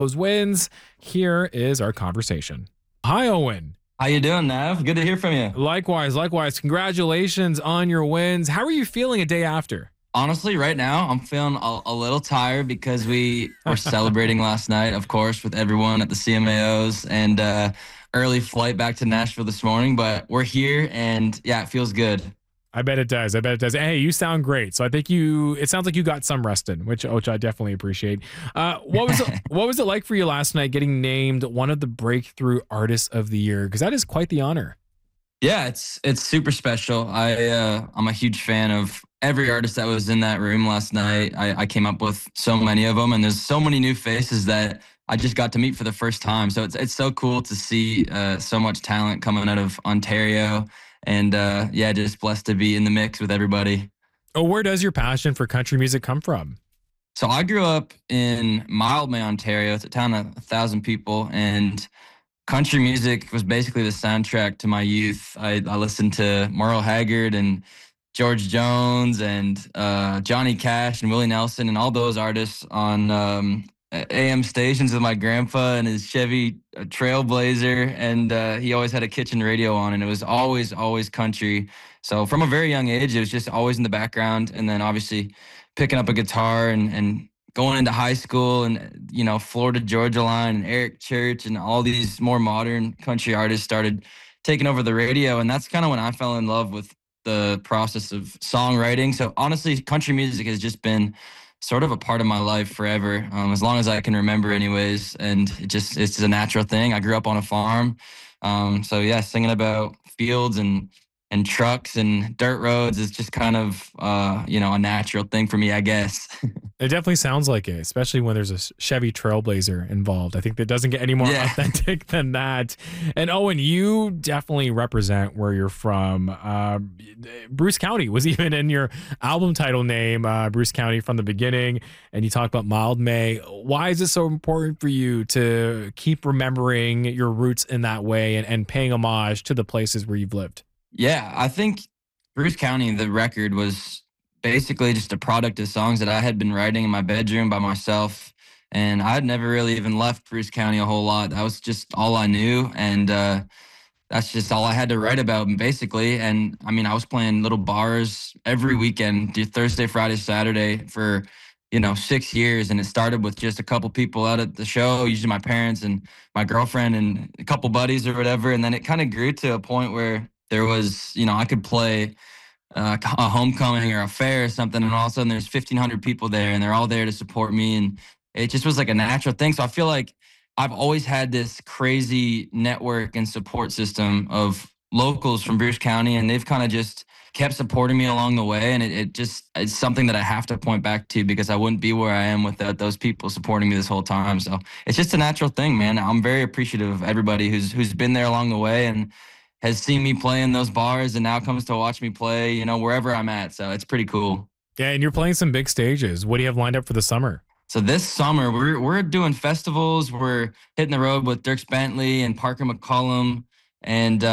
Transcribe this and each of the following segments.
those wins. Here is our conversation. Hi, Owen. How you doing, Nav? Good to hear from you. Likewise. Congratulations on your wins. How are you feeling a day after? Honestly, right now, I'm feeling a little tired because we were celebrating last night, of course, with everyone at the CMAOs and early flight back to Nashville this morning. But we're here, and yeah, it feels good. I bet it does. Hey, you sound great. So I think it sounds like you got some rest in, which I definitely appreciate. What was it like for you last night getting named one of the Breakthrough Artists of the Year? Because that is quite the honor. Yeah, it's super special. I'm a huge fan of every artist that was in that room last night. I came up with so many of them, and there's so many new faces that I just got to meet for the first time. So it's so cool to see so much talent coming out of Ontario. And yeah, just blessed to be in the mix with everybody. Oh, where does your passion for country music come from? So I grew up in Mildmay, Ontario. It's a town of 1,000 people, and country music was basically the soundtrack to my youth. I listened to Merle Haggard and George Jones and Johnny Cash and Willie Nelson and all those artists on AM stations with my grandpa and his Chevy Trailblazer, and he always had a kitchen radio on, and it was always country. So from a very young age, it was just always in the background, and then obviously picking up a guitar and going into high school, and Florida Georgia Line and Eric Church and all these more modern country artists started taking over the radio, and that's kind of when I fell in love with the process of songwriting. So honestly, country music has just been sort of a part of my life forever, as long as I can remember anyways. And it's a natural thing. I grew up on a farm. So yeah, singing about fields and trucks and dirt roads is just kind of, a natural thing for me, I guess. It definitely sounds like it, especially when there's a Chevy Trailblazer involved. I think that doesn't get any more authentic than that. And Owen, you definitely represent where you're from. Bruce County was even in your album title name, Bruce County from the beginning. And you talk about Mildmay. Why is it so important for you to keep remembering your roots in that way and paying homage to the places where you've lived? Yeah, I think Bruce County, the record, was basically just a product of songs that I had been writing in my bedroom by myself. And I had never really even left Bruce County a whole lot. That was just all I knew. And that's just all I had to write about, basically. And I mean, I was playing little bars every weekend, Thursday, Friday, Saturday for, 6 years. And it started with just a couple people out at the show, usually my parents and my girlfriend and a couple buddies or whatever. And then it kind of grew to a point where there was, I could play a homecoming or a fair or something, and all of a sudden there's 1,500 people there, and they're all there to support me, and it just was like a natural thing. So I feel like I've always had this crazy network and support system of locals from Bruce County, and they've kind of just kept supporting me along the way, and it's something that I have to point back to, because I wouldn't be where I am without those people supporting me this whole time. So it's just a natural thing, man. I'm very appreciative of everybody who's been there along the way and has seen me play in those bars and now comes to watch me play, wherever I'm at. So it's pretty cool. Yeah, and you're playing some big stages. What do you have lined up for the summer? So this summer, we're doing festivals. We're hitting the road with Dierks Bentley and Parker McCollum. And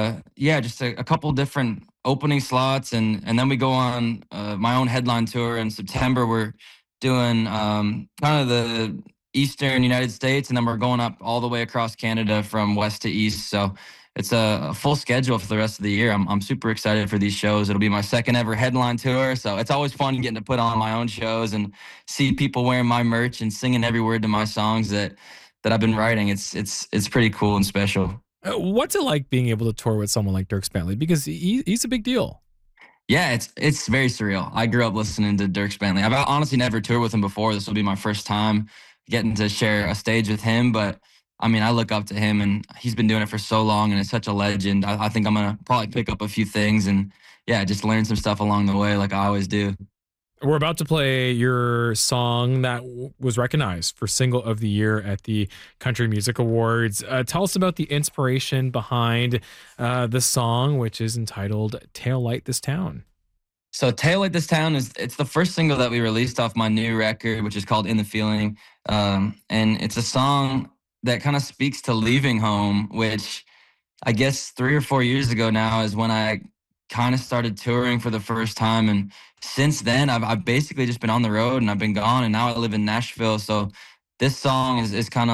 just a couple different opening slots. And then we go on my own headline tour in September. We're doing kind of the Eastern United States, and then we're going up all the way across Canada from west to east. So it's a full schedule for the rest of the year. I'm super excited for these shows. It'll be my second ever headline tour. So it's always fun getting to put on my own shows and see people wearing my merch and singing every word to my songs that I've been writing. It's pretty cool and special. What's it like being able to tour with someone like Dierks Bentley? Because he's a big deal. Yeah, it's very surreal. I grew up listening to Dierks Bentley. I've honestly never toured with him before. This will be my first time getting to share a stage with him, but I mean, I look up to him, and he's been doing it for so long, and it's such a legend. I think I'm going to probably pick up a few things and, just learn some stuff along the way like I always do. We're about to play your song that was recognized for Single of the Year at the Country Music Awards. Tell us about the inspiration behind the song, which is entitled Tail Light This Town. So Tail Light This Town it's the first single that we released off my new record, which is called In the Feeling. And it's a song that kind of speaks to leaving home, which I guess 3 or 4 years ago now is when I kind of started touring for the first time. And since then, I've basically just been on the road, and I've been gone, and now I live in Nashville. So this song is kind of